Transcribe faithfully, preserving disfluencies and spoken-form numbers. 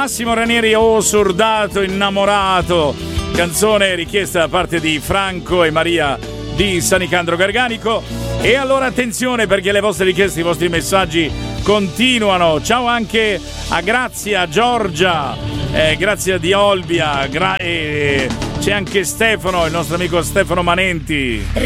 Massimo Ranieri, oh sordato innamorato, canzone richiesta da parte di Franco e Maria di San Nicandro Garganico. E allora attenzione, perché le vostre richieste, i vostri messaggi continuano. Ciao anche a Grazia, Giorgia, eh, Grazia di Olbia, gra- eh, c'è anche Stefano, il nostro amico Stefano Manenti.